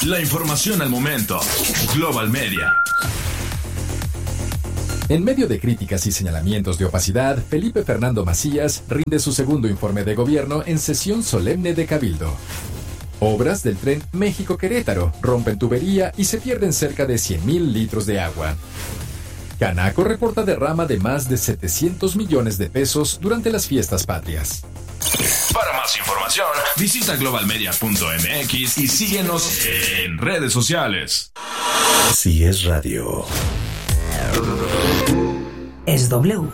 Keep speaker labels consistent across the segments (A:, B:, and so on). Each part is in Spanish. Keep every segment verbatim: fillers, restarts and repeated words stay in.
A: La información al momento. Global Media.
B: En medio de críticas y señalamientos de opacidad, Felipe Fernando Macías rinde su segundo informe de gobierno en sesión solemne de Cabildo. Obras del tren México-Querétaro rompen tubería y se pierden cerca de cien mil litros de agua. Canaco reporta derrama de más de setecientos millones de pesos durante las fiestas patrias.
A: Para más información, visita global media punto m x y síguenos en redes sociales.
C: Si es radio,
D: es W.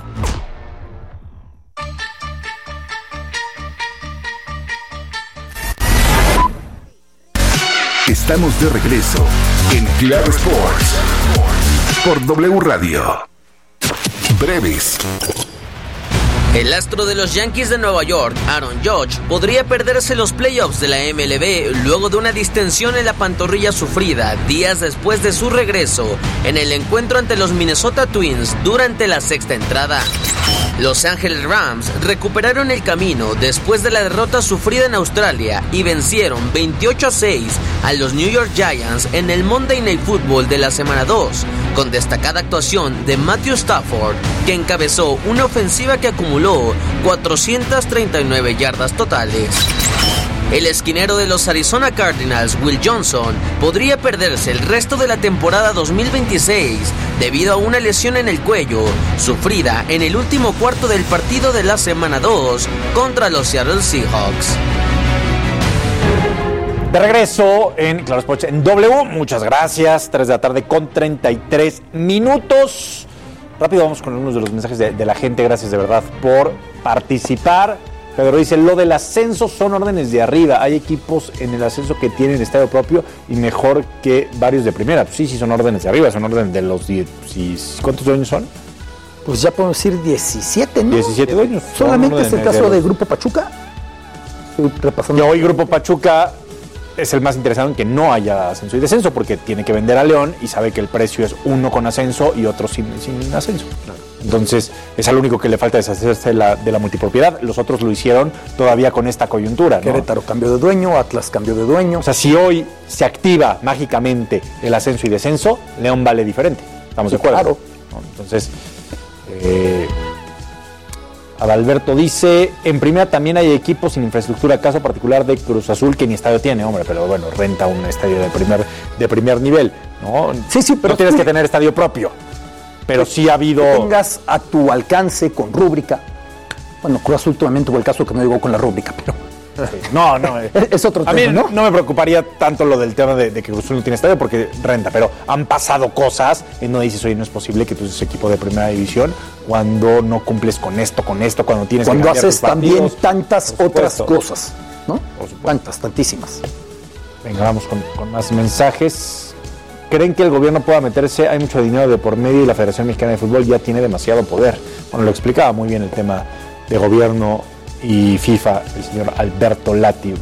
C: Estamos de regreso en Claro Sports por W Radio. Breves.
E: El astro de los Yankees de Nueva York, Aaron Judge, podría perderse los playoffs de la M L B luego de una distensión en la pantorrilla sufrida días después de su regreso en el encuentro ante los Minnesota Twins durante la sexta entrada. Los Angeles Rams recuperaron el camino después de la derrota sufrida en Australia y vencieron veintiocho a seis a los New York Giants en el Monday Night Football de la semana dos, con destacada actuación de Matthew Stafford, que encabezó una ofensiva que acumuló cuatrocientas treinta y nueve yardas totales. El esquinero de los Arizona Cardinals, Will Johnson, podría perderse el resto de la temporada dos mil veintiséis debido a una lesión en el cuello, sufrida en el último cuarto del partido de la semana dos contra los Seattle Seahawks.
F: De regreso en Claro Sports en W, muchas gracias, tres de la tarde con treinta y tres minutos. Rápido vamos con algunos de los mensajes de, de la gente, gracias de verdad por participar. Pedro dice, lo del ascenso son órdenes de arriba, hay equipos en el ascenso que tienen estadio propio y mejor que varios de primera. Pues sí, sí son órdenes de arriba, son órdenes de los diez, ¿cuántos dueños son?
G: Pues ya podemos decir diecisiete, ¿no?
F: diecisiete dueños.
G: Solamente es el caso de Grupo Pachuca. Estoy repasando.
F: Y hoy Grupo Pachuca es el más interesado en que no haya ascenso y descenso, porque tiene que vender a León y sabe que el precio es uno con ascenso y otro sin, sin ascenso. Claro. Entonces, es al único que le falta deshacerse de la, de la multipropiedad. Los otros lo hicieron todavía con esta coyuntura, ¿no?
G: Querétaro cambió de dueño, Atlas cambió de dueño.
F: O sea, si hoy se activa mágicamente el ascenso y descenso, León vale diferente. ¿Estamos sí, de acuerdo?
G: Claro.
F: ¿No? Entonces, eh, Adalberto dice, en primera también hay equipos sin infraestructura, caso particular de Cruz Azul, que ni estadio tiene, hombre, pero bueno, renta un estadio de primer, de primer nivel, ¿no?
G: Sí, sí, pero
F: no tienes tú, que tener estadio propio, pero sí ha habido...
G: Que tengas a tu alcance con rúbrica. Bueno, Cruz Azul últimamente tuvo el caso que no llegó con la rúbrica, pero...
F: Sí. No, no.
G: es, es otro
F: a
G: tema,
F: mí
G: ¿no?
F: no me preocuparía tanto lo del tema de, de que Cruz Azul no tiene estadio porque renta, pero han pasado cosas en donde dices, oye, no es posible que tú seas equipo de primera división cuando no cumples con esto, con esto, cuando tienes
G: cuando
F: que cambiar
G: haces
F: tus partidos,
G: también tantas otras cosas, ¿no?
F: Por supuesto.
G: Tantas, tantísimas.
F: Venga, vamos con, con más mensajes. ¿Creen que el gobierno pueda meterse? Hay mucho dinero de por medio y la Federación Mexicana de Fútbol ya tiene demasiado poder. Bueno, lo explicaba muy bien el tema de gobierno y FIFA, el señor Alberto Lati.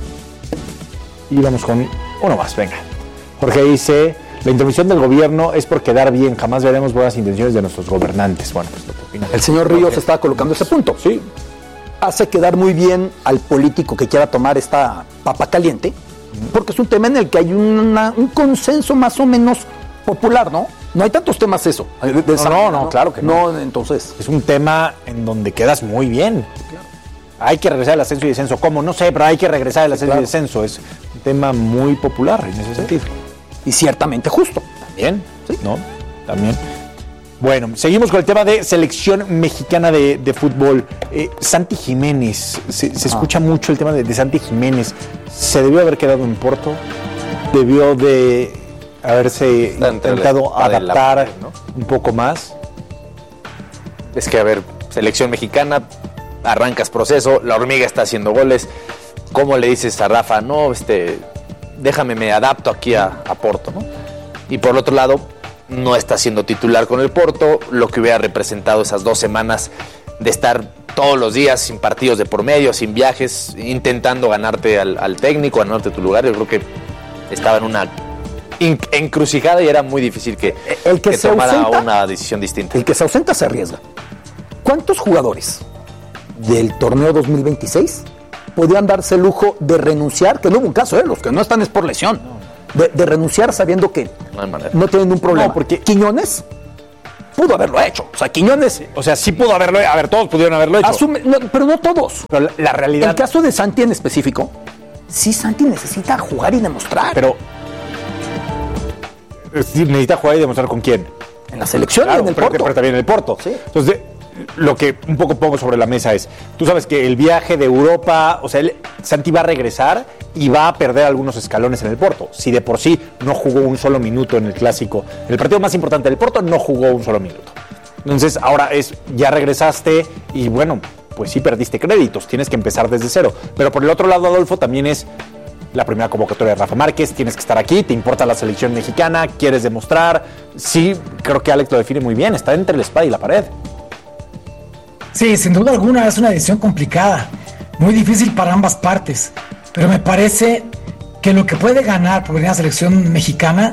F: Y vamos con uno más, venga. Jorge dice, la intervención del gobierno es por quedar bien, jamás veremos buenas intenciones de nuestros gobernantes. Bueno, pues lo que opina.
G: El señor Ríos estaba colocando ese punto.
F: Sí.
G: Hace quedar muy bien al político que quiera tomar esta papa caliente, porque es un tema en el que hay una, un consenso más o menos popular, ¿no? No hay tantos temas eso. De, de
F: no,
G: esa
F: no,
G: manera,
F: no, claro que no.
G: No, entonces.
F: Es un tema en donde quedas muy bien. Claro. Hay que regresar al ascenso y descenso. ¿Cómo? No sé, pero hay que regresar al ascenso sí, claro. y descenso. Es un tema muy popular en ese sí. sentido.
G: Y ciertamente justo.
F: También, ¿sí? ¿No? También. Bueno, seguimos con el tema de selección mexicana de, de fútbol. Eh, Santi Jiménez, se, se escucha ah. mucho el tema de, de Santi Jiménez. ¿Se debió haber quedado en Porto? ¿Debió de haberse Dante intentado la, adaptar la, ¿no? un poco más?
H: Es que, a ver, selección mexicana, arrancas proceso, la hormiga está haciendo goles. ¿Cómo le dices a Rafa? No, este, déjame, me adapto aquí a, a Porto, ¿no? Y por el otro lado, no está siendo titular con el Porto, lo que hubiera representado esas dos semanas de estar todos los días sin partidos de por medio, sin viajes, intentando ganarte al, al técnico, ganarte tu lugar. Yo creo que estaba en una encrucijada y era muy difícil que,
G: el que,
H: que
G: se
H: tomara
G: ausenta,
H: una decisión distinta.
G: El que se ausenta se arriesga. ¿Cuántos jugadores del torneo dos mil veintiséis podrían darse el lujo de renunciar? Que no hubo un caso, ¿eh? Los que no están es por lesión. de, de renunciar sabiendo que
H: No hay manera.
G: no tienen un problema.
F: No, porque-
G: Quiñones pudo haberlo hecho. O sea, Quiñones
F: O sea, sí pudo haberlo, a ver, todos pudieron haberlo hecho.
G: asume, no, pero no todos.
F: Pero la, la realidad...
G: El caso de Santi en específico, sí, Santi necesita jugar y demostrar.
F: Pero... sí, necesita jugar y demostrar con quién.
G: en la selección
F: Claro,
G: y en el
F: pero,
G: Porto.
F: pero también en el Porto.
G: Sí.
F: Entonces, de- lo que un poco pongo sobre la mesa es, tú sabes que el viaje de Europa, o sea, él- Santi va a regresar y va a perder algunos escalones en el Porto. Si de por sí no jugó un solo minuto en el Clásico, en el partido más importante del Porto no jugó un solo minuto. Entonces, ahora es, ya regresaste y bueno, pues sí perdiste créditos, tienes que empezar desde cero. Pero por el otro lado, Adolfo, también es la primera convocatoria de Rafa Márquez, tienes que estar aquí, te importa la selección mexicana, quieres demostrar. Sí, creo que Alex lo define muy bien, está entre la espada y la pared.
D: Sí, sin duda alguna es una decisión complicada, muy difícil para ambas partes, pero me parece que lo que puede ganar por venir a la selección mexicana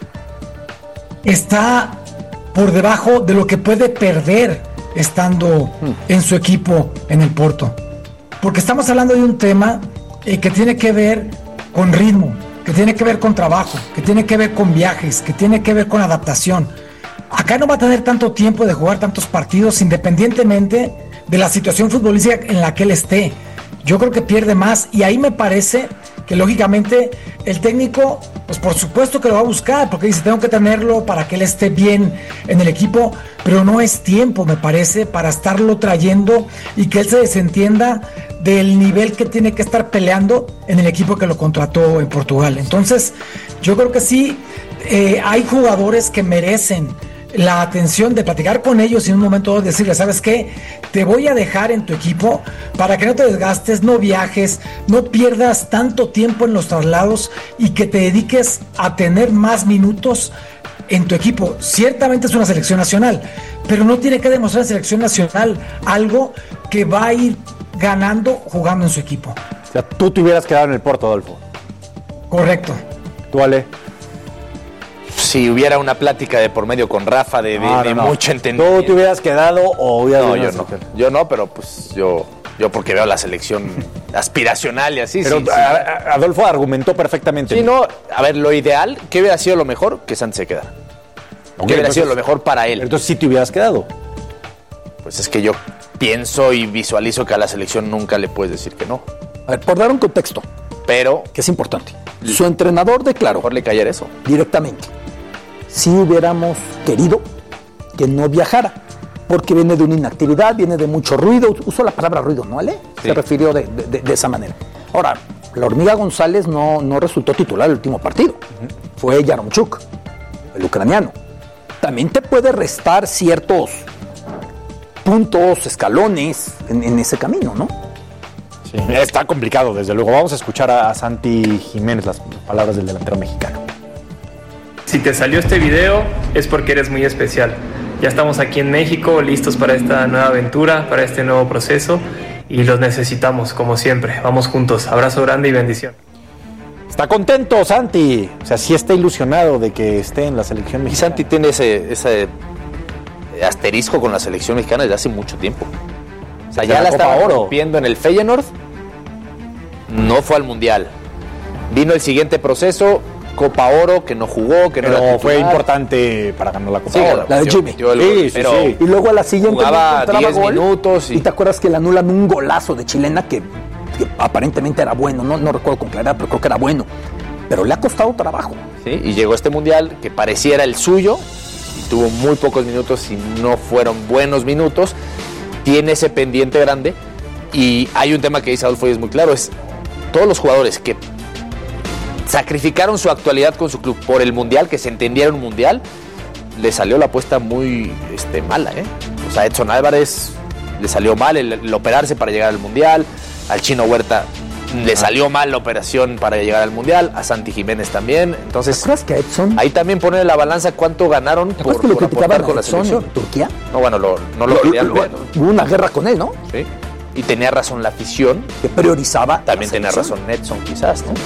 D: está por debajo de lo que puede perder estando en su equipo en el Porto. Porque estamos hablando de un tema eh, que tiene que ver con ritmo, que tiene que ver con trabajo, que tiene que ver con viajes, que tiene que ver con adaptación. Acá no va a tener tanto tiempo de jugar tantos partidos independientemente de la situación futbolística en la que él esté. Yo creo que pierde más y ahí me parece que lógicamente el técnico, pues por supuesto que lo va a buscar porque dice tengo que tenerlo para que él esté bien en el equipo, pero no es tiempo, me parece, para estarlo trayendo y que él se desentienda del nivel que tiene que estar peleando en el equipo que lo contrató en Portugal. Entonces, yo creo que sí, eh, hay jugadores que merecen la atención de platicar con ellos y en un momento dado decirles, ¿sabes qué? Te voy a dejar en tu equipo para que no te desgastes, no viajes, no pierdas tanto tiempo en los traslados y que te dediques a tener más minutos en tu equipo. Ciertamente es una selección nacional, pero no tiene que demostrar en selección nacional algo que va a ir ganando jugando en su equipo.
F: O sea, tú te hubieras quedado en el Porto, Adolfo.
D: Correcto.
F: ¿Tú, Ale?
H: Si hubiera una plática de por medio con Rafa de, de,
F: No, no,
H: de
F: no.
H: mucho entendimiento.
F: ¿Tú te hubieras quedado o hubieras
H: No,
F: ido a
H: yo
F: la
H: no.
F: selección?
H: Yo no, pero pues yo, yo porque veo la selección aspiracional y así.
F: Pero
H: sí, sí.
F: a- a- Adolfo argumentó perfectamente.
H: Sí, no, a ver, lo ideal, ¿qué hubiera sido lo mejor? Que Santi se quedara.
F: Ok,
H: ¿Qué hubiera sido
F: entonces-
H: lo mejor para él?
F: Entonces sí te hubieras quedado.
H: Pues es que yo pienso y visualizo que a la selección nunca le puedes decir que no.
G: A ver, por dar un contexto,
H: Pero
G: que es importante. Su entrenador declaró
H: mejor le cayera eso.
G: directamente, si hubiéramos querido que no viajara, porque viene de una inactividad, viene de mucho ruido, usó la palabra ruido, ¿no, Ale?
H: Sí.
G: Se refirió de, de- de esa manera. Ahora, la hormiga González no, no resultó titular el último partido, fue Yaremchuk, el ucraniano. También te puede restar ciertos puntos, escalones en, en ese camino, ¿no?
F: Sí, está complicado, desde luego. Vamos a escuchar a, a Santi Jiménez las palabras del delantero mexicano.
I: Si te salió este video es porque eres muy especial. Ya estamos aquí en México, listos para esta nueva aventura, para este nuevo proceso y los necesitamos, como siempre. Vamos juntos. Abrazo grande y bendición.
F: Está contento, Santi. O sea, sí está ilusionado de que esté en la selección
H: Y
F: mexicana.
H: Santi tiene ese, ese asterisco con la selección mexicana desde hace mucho tiempo. O sea,
F: Desde
H: ya
F: la
H: la
F: Copa
H: estaba
F: Oro.
H: rompiendo en el Feyenoord, no fue al Mundial. Vino el siguiente proceso, Copa Oro, que no jugó, que no
F: Pero
H: era
F: fue
H: titular.
F: importante para ganar la Copa
H: Sí,
F: Oro.
G: La de
H: yo-
G: Jimmy.
H: yo el
F: Sí,
H: gol,
F: sí,
H: pero
F: sí.
G: Y luego a la siguiente
H: Jugaba
G: no encontraba
H: diez
G: gol.
H: minutos y-
G: Y te acuerdas que le anulan un golazo de chilena que, que aparentemente era bueno, no, no recuerdo con claridad, pero creo que era bueno. Pero le ha costado trabajo.
H: ¿sí? Y llegó este Mundial que pareciera el suyo, y tuvo muy pocos minutos y no fueron buenos minutos. Tiene ese pendiente grande. Y hay un tema que dice Adolfo y es muy claro, es todos los jugadores que sacrificaron su actualidad con su club por el Mundial, que se entendiera un Mundial, le salió la apuesta muy este, mala, ¿eh? O sea, Edson Álvarez le salió mal el, el operarse para llegar al Mundial, al Chino Huerta le salió mal la operación para llegar al Mundial, a Santi Jiménez también.
G: ¿Te
H: Entonces,
G: acuerdas que a Edson?
H: ahí también pone en la balanza cuánto ganaron
G: ¿Te
H: por,
G: acuerdas que lo
H: por
G: criticaban
H: aportar
G: a
H: con la
G: Edson
H: selección.
G: en Turquía?
H: No, bueno, lo- no lo
G: Lo-
H: querían
G: lo-
H: ver,
G: Hubo una guerra con él, ¿no?
H: ¿sí? Y tenía razón la afición,
G: Que priorizaba.
H: también
G: la
H: tenía
G: selección.
H: razón Edson quizás, ¿no?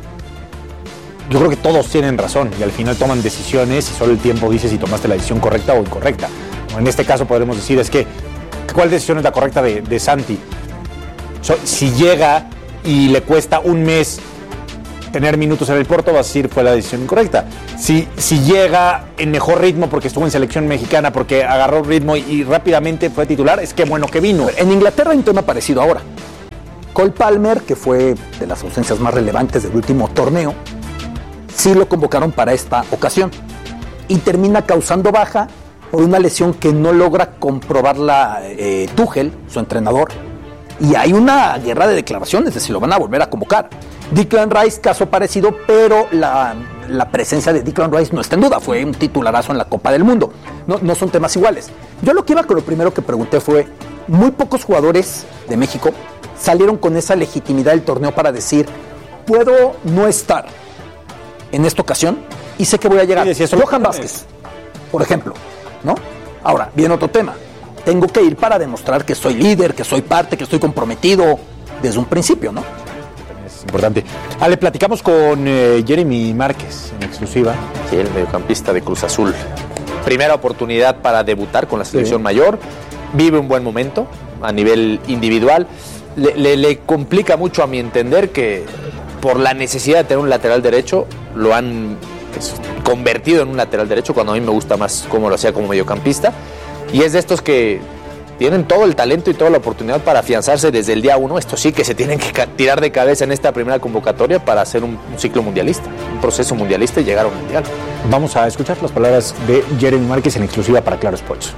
F: Yo creo que todos tienen razón y al final toman decisiones y solo el tiempo dice si tomaste la decisión correcta o incorrecta. En este caso podremos decir es que ¿cuál decisión es la correcta de, de Santi? So, si llega y le cuesta un mes tener minutos en el Porto, vas a decir fue la decisión incorrecta. Si, si llega en mejor ritmo porque estuvo en selección mexicana, porque agarró ritmo y, y rápidamente fue titular, es que bueno que vino.
G: En Inglaterra hay un tema parecido ahora. Cole Palmer, que fue de las ausencias más relevantes del último torneo, sí lo convocaron para esta ocasión y termina causando baja por una lesión que no logra comprobarla eh, Tuchel, su entrenador, y hay una guerra de declaraciones de si lo van a volver a convocar. Declan Rice, caso parecido, pero la, la presencia de Declan Rice no está en duda, fue un titularazo en la Copa del Mundo, no, no son temas iguales. Yo lo que iba con lo primero que pregunté fue, muy pocos jugadores de México salieron con esa legitimidad del torneo para decir, puedo no estar en esta ocasión y sé que voy a llegar. Sí, Johan Vázquez, por ejemplo, ¿no? Ahora, viene otro tema. Tengo que ir para demostrar que soy líder, que soy parte, que estoy comprometido desde un principio, ¿no?
F: Es importante. Ale, platicamos con eh, Jeremy Márquez en exclusiva.
H: Sí, el mediocampista de Cruz Azul. Primera oportunidad para debutar con la selección sí. mayor. Vive un buen momento a nivel individual. Le, le, le complica mucho, a mi entender, que por la necesidad de tener un lateral derecho, lo han pues, convertido en un lateral derecho, cuando a mí me gusta más cómo lo hacía como mediocampista. Y es de estos que tienen todo el talento y toda la oportunidad para afianzarse desde el día uno. Estos sí que se tienen que tirar de cabeza en esta primera convocatoria para hacer un, un ciclo mundialista, un proceso mundialista y llegar a un mundial.
F: Vamos a escuchar las palabras de Jeremy Márquez en exclusiva para Claro Sports.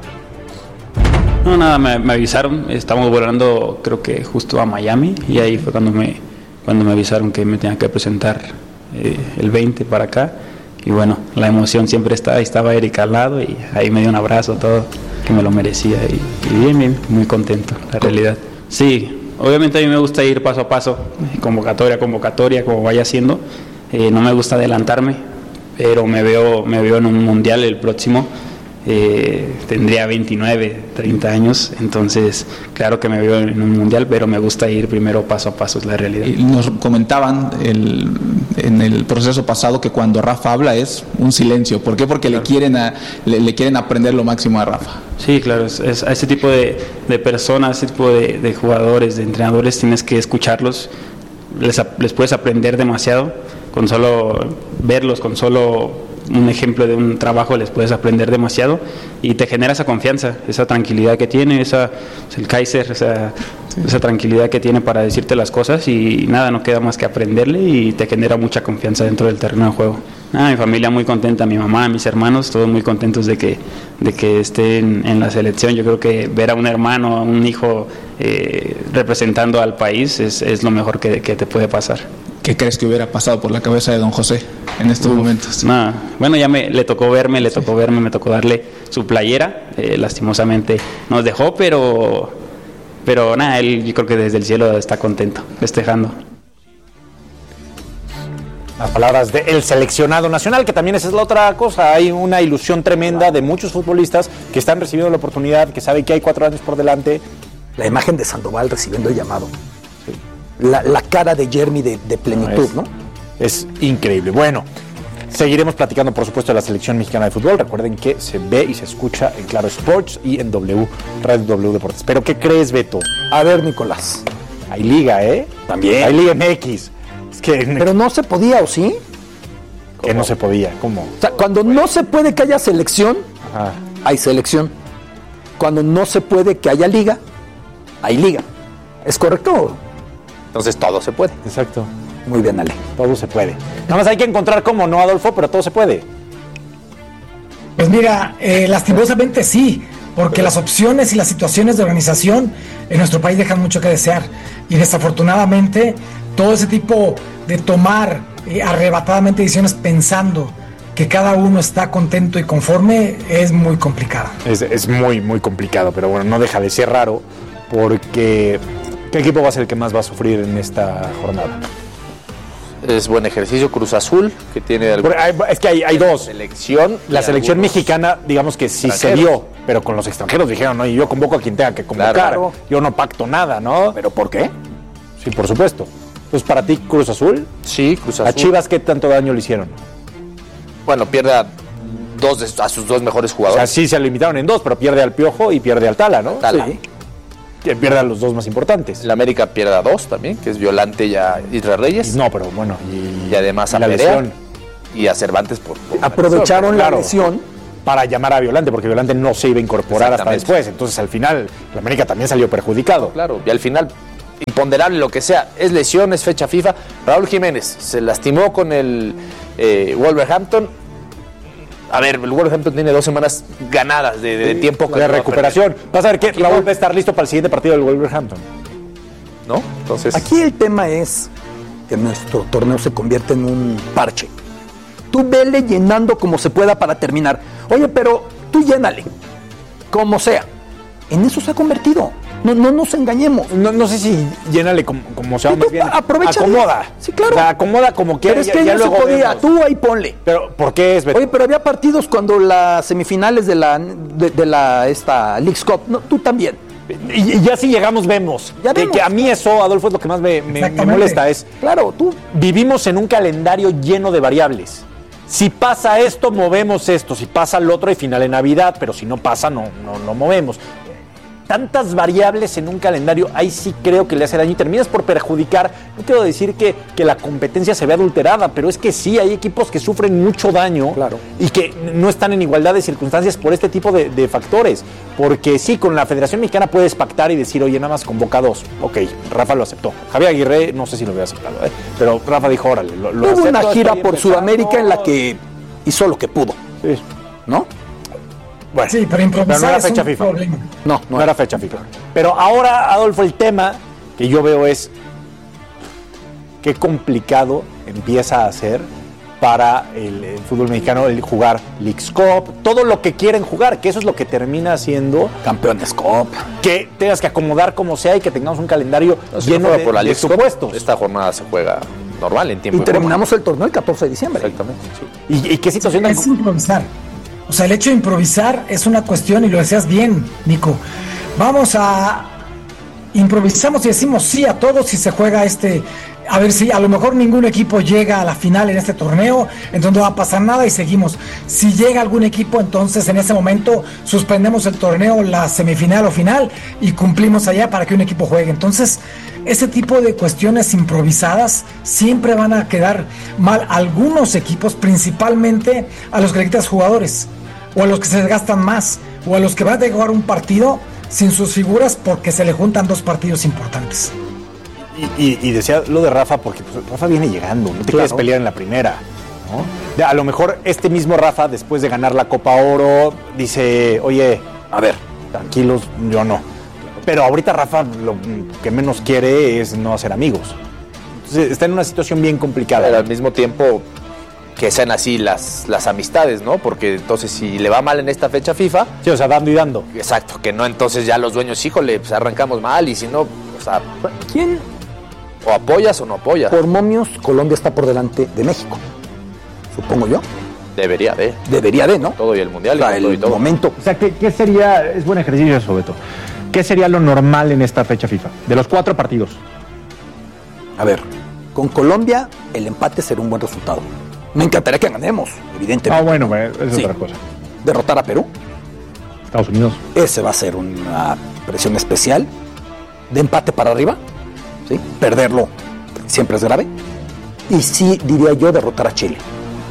J: No, nada, me, me avisaron, estamos volando creo que justo a Miami y ahí fue cuando me, cuando me avisaron que me tenía que presentar eh, el veinte para acá. Y bueno, la emoción siempre está, ahí estaba Erika al lado y ahí me dio un abrazo, todo, que me lo merecía y, y bien, bien, muy contento, la realidad. Sí, obviamente a mí me gusta ir paso a paso, convocatoria a convocatoria, como vaya haciendo, eh, no me gusta adelantarme, pero me veo, me veo en un mundial el próximo. Eh, tendría veintinueve, treinta años, entonces claro que me veo en un mundial, pero me gusta ir primero paso a paso, es la realidad.
K: Y nos comentaban el, en el proceso pasado que cuando Rafa habla es un silencio. ¿Por qué? Porque claro. le, quieren a, le, le quieren aprender lo máximo a Rafa.
J: Sí, claro, es, es, a ese tipo de, de personas, ese tipo de, de jugadores, de entrenadores, tienes que escucharlos, les, les puedes aprender demasiado, con solo verlos, con solo un ejemplo de un trabajo les puedes aprender demasiado y te genera esa confianza, esa tranquilidad que tiene, esa, el Kaiser, esa, sí. esa tranquilidad que tiene para decirte las cosas y nada, no queda más que aprenderle y te genera mucha confianza dentro del terreno de juego. Ah, mi familia muy contenta, mi mamá, mis hermanos, todos muy contentos de que, de que estén en la selección. Yo creo que ver a un hermano, a un hijo eh, representando al país es, es lo mejor que, que te puede pasar.
K: ¿Qué crees que hubiera pasado por la cabeza de don José en estos Uf, momentos?
J: Nada, bueno, ya me le tocó verme, le tocó sí. verme, me tocó darle su playera, eh, lastimosamente nos dejó, pero pero nada, él yo creo que desde el cielo está contento, festejando.
F: Las palabras del seleccionado nacional, que también esa es la otra cosa, hay una ilusión tremenda de muchos futbolistas que están recibiendo la oportunidad, que saben que hay cuatro años por delante.
G: La imagen de Sandoval recibiendo el llamado. La, la cara de Jeremy de, de plenitud, ¿no?
F: Es, ¿no? Es increíble. Bueno, seguiremos platicando, por supuesto, de la selección mexicana de fútbol. Recuerden que se ve y se escucha en Claro Sports y en W, Radio W Deportes. ¿Pero qué crees, Beto?
G: A ver, Nicolás.
F: Hay liga, ¿eh?
G: También.
F: Hay Liga M X. Es que...
G: Pero no se podía, ¿o sí?
F: Que no se podía, ¿cómo?
G: O sea, cuando no se puede que haya selección, Ajá. hay selección. Cuando no se puede que haya liga, hay liga. ¿Es correcto?
H: Entonces todo se puede.
F: Exacto.
G: Muy bien, Ale.
F: Todo se puede. Nada más hay que encontrar cómo, ¿no, Adolfo? Pero todo se puede.
D: Pues mira, eh, lastimosamente sí, porque las opciones y las situaciones de organización en nuestro país dejan mucho que desear. Y desafortunadamente, todo ese tipo de tomar eh, arrebatadamente decisiones pensando que cada uno está contento y conforme es muy complicado.
F: Es, es muy, muy complicado, pero bueno, no deja de ser raro porque... ¿Qué equipo va a ser el que más va a sufrir en esta jornada?
H: Es buen ejercicio Cruz Azul, que tiene...
F: Algún... Es que hay, hay dos.
H: Selección
F: la selección mexicana, digamos que sí se dio, pero con los extranjeros dijeron, no, y yo convoco a quien tenga que convocar. Claro. Yo no pacto nada, ¿no?
G: ¿Pero por qué?
F: Sí, por supuesto. Entonces, ¿para ti Cruz Azul?
H: Sí, Cruz Azul.
F: ¿A Chivas qué tanto daño le hicieron?
H: Bueno, pierde a, dos de, a sus dos mejores jugadores.
F: O sea, sí se limitaron en dos, pero pierde al Piojo y pierde al Tala, ¿no?
H: Tala.
F: Sí. que pierda a los dos más importantes.
H: La América pierde a dos también, que es Violante y a Israel Reyes.
F: No, pero bueno. Y,
H: y además a
F: la
H: Perea
F: lesión.
H: Y a Cervantes por... por
G: Aprovecharon la
F: claro,
G: lesión
F: para llamar a Violante, porque Violante no se iba a incorporar hasta después. Entonces, al final, la América también salió perjudicado.
H: Claro, y al final, imponderable lo que sea, es lesión, es fecha FIFA. Raúl Jiménez se lastimó con el eh, Wolverhampton. A ver, el Wolverhampton tiene dos semanas ganadas de, de, de tiempo
F: de recuperación. Vas a ver que Raúl va a estar listo para el siguiente partido del Wolverhampton.
H: ¿No? Entonces...
G: Aquí el tema es que nuestro torneo se convierte en un parche. Tú vele llenando como se pueda para terminar. Oye, pero tú llénale, como sea. En eso se ha convertido. No, no nos engañemos.
F: No, no sé si llénale como, como sea, más bien.
G: Aprovecha.
F: Acomoda.
G: Sí, claro.
F: O sea, acomoda como quiera.
G: Pero es que ya, ya no se podía. Vemos. Tú ahí ponle.
F: Pero, ¿por qué es, Beto?
G: Oye, pero había partidos cuando las semifinales de la, de, de la esta Leagues Cup. No, tú también.
F: Y, y ya si llegamos vemos.
G: Ya
F: que,
G: vemos.
F: Que a mí eso, Adolfo, es lo que más me, me, me molesta. Es,
G: claro, tú.
F: Vivimos en un calendario lleno de variables. Si pasa esto, movemos esto. Si pasa lo otro, hay final en Navidad. Pero si no pasa, no, no, no movemos. Tantas variables en un calendario, ahí sí creo que le hace daño y terminas por perjudicar. No quiero decir que, que la competencia se vea adulterada, pero es que sí, hay equipos que sufren mucho daño,
G: claro,
F: y que no están en igualdad de circunstancias por este tipo de, de factores. Porque sí, con la Federación Mexicana puedes pactar y decir, oye, nada más convoca dos. Ok, Rafa lo aceptó. Javier Aguirre, no sé si lo hubiera aceptado, ¿eh? Pero Rafa dijo, órale, lo, lo
G: Hubo
F: acepto.
G: una gira por Sudamérica en la que hizo lo que pudo,
F: sí,
G: ¿no?
F: Bueno,
D: sí, pero improvisar
F: pero no era
D: es
F: fecha
D: un
F: FIFA.
D: problema.
F: No, no, no era fecha FIFA. Pero ahora, Adolfo, el tema que yo veo es qué complicado empieza a ser para el, el fútbol mexicano el jugar Leagues Cup, todo lo que quieren jugar, que eso es lo que termina siendo
G: Campeones Cup,
F: que tengas que acomodar como sea y que tengamos un calendario
H: no,
F: lleno de,
H: por la
F: de supuestos.
H: Esta jornada se juega normal en tiempo
G: y terminamos el torneo el catorce de diciembre.
H: Exactamente.
F: Sí. ¿Y, ¿Y qué situación?
D: Es improvisar. O sea, el hecho de improvisar es una cuestión, y lo decías bien, Nico. Vamos a... Improvisamos y decimos sí a todos si se juega este... A ver si a lo mejor ningún equipo llega a la final en este torneo, entonces no va a pasar nada y seguimos. Si llega algún equipo, entonces en ese momento suspendemos el torneo, la semifinal o final, y cumplimos allá para que un equipo juegue. Entonces, ese tipo de cuestiones improvisadas siempre van a quedar mal a algunos equipos, principalmente a los que le quitas jugadores, o a los que se desgastan más, o a los que van a jugar un partido sin sus figuras porque se le juntan dos partidos importantes.
F: Y, y, y decía lo de Rafa porque pues, Rafa viene llegando, no te
G: claro.
F: quieres pelear en la primera, ¿no? De, a lo mejor este mismo Rafa, después de ganar la Copa Oro, dice, oye, a ver, tranquilos, yo no. Pero ahorita Rafa lo que menos quiere es no hacer amigos. Entonces está en una situación bien complicada.
H: Pero al mismo tiempo que sean así las, las amistades, ¿no? Porque entonces si le va mal en esta fecha FIFA...
F: Sí, o sea, dando y dando.
H: Exacto, que no entonces ya los dueños, híjole, pues arrancamos mal y si no, o sea...
G: ¿Quién?
H: O apoyas o no apoyas.
G: Por momios, Colombia está por delante de México, supongo yo.
H: Debería de.
G: Debería de, ¿no?
H: Todo y el Mundial.
G: O sea,
H: y todo
G: el
H: y todo.
G: momento.
L: O sea, ¿qué, ¿qué sería, es buen ejercicio eso, Beto, qué sería lo normal en esta fecha FIFA? De los cuatro partidos.
G: A ver, con Colombia el empate será un buen resultado. Me encantaría que ganemos, evidentemente.
L: Ah, bueno, bueno es sí. otra cosa.
G: Derrotar a Perú.
L: Estados Unidos.
G: Ese va a ser una presión especial. De empate para arriba. ¿Sí? Perderlo siempre es grave. Y sí, diría yo, derrotar a Chile.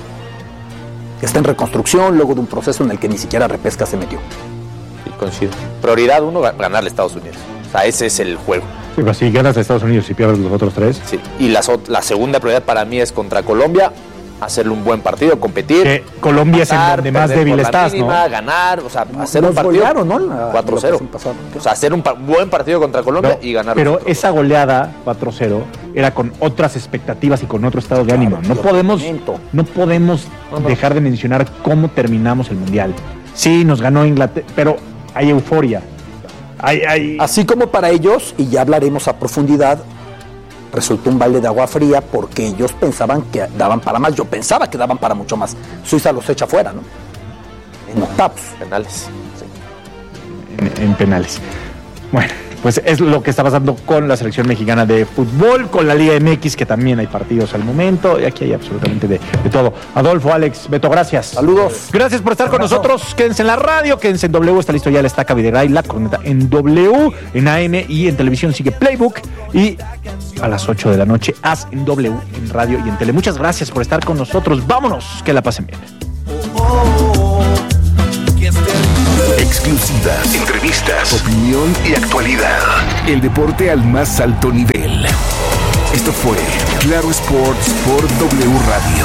G: Que está en reconstrucción luego de un proceso en el que ni siquiera repesca se metió.
H: Sí, coincido. Prioridad uno, ganarle a Estados Unidos. O sea, ese es el juego.
L: Sí, pues si ganas a Estados Unidos y pierdes los otros tres.
H: Sí. Y la, la segunda prioridad para mí es contra Colombia. Hacerle un buen partido, competir.
L: Que Colombia pasar, es en donde más débil estás, mínima,
H: ¿no? Ganar, o sea, hacer
G: Nos
H: un partido.
G: Golearon, ¿no?
H: cuatro cero. O sea, hacer un pa- buen partido contra Colombia
L: pero,
H: y ganar.
L: Pero esa goleada cuatro cero era con otras expectativas y con otro estado de claro, ánimo. No podemos, no podemos no, no. dejar de mencionar cómo terminamos el Mundial. Sí, nos ganó Inglaterra, pero hay euforia. Hay, hay...
G: Así como para ellos, y ya hablaremos a profundidad, resultó un balde de agua fría porque ellos pensaban que daban para más. Yo pensaba que daban para mucho más. Suiza los echa fuera, ¿no? En octavos.
H: Penales.
L: Sí. En, en penales. Bueno, pues es lo que está pasando con la selección mexicana de fútbol, con la Liga M X, que también hay partidos al momento, y aquí hay absolutamente de, de todo. Adolfo, Alex, Beto, gracias.
G: Saludos.
L: Gracias por estar con nosotros. Quédense en la radio, quédense en W, está listo ya la estaca Videgaray, la corneta en W, en A M y en televisión sigue Playbook, y a las ocho de la noche haz en W, en radio y en tele. Muchas gracias por estar con nosotros. Vámonos, que la pasen bien.
C: Exclusivas, entrevistas, opinión y actualidad. El deporte al más alto nivel. Esto fue Claro Sports por W Radio.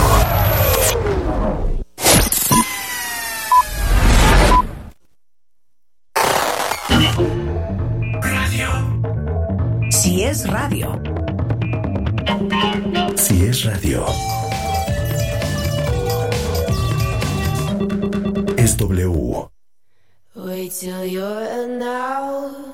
M: Si es radio.
C: Si es radio. Es W.
N: Wait till you're an hour.